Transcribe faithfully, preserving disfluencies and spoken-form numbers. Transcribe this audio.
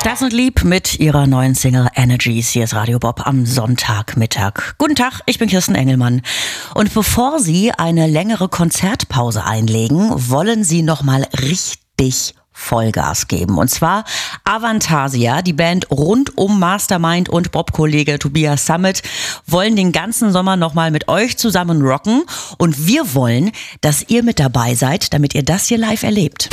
Das und Lieb mit ihrer neuen Single Energies. Hier ist Radio Bob am Sonntagmittag. Guten Tag, ich bin Kirsten Engelmann. Und bevor Sie eine längere Konzertpause einlegen, wollen Sie nochmal richtig Vollgas geben. Und zwar Avantasia, die Band rund um Mastermind und Bob-Kollege Tobias Sammet, wollen den ganzen Sommer nochmal mit euch zusammen rocken. Und wir wollen, dass ihr mit dabei seid, damit ihr das hier live erlebt.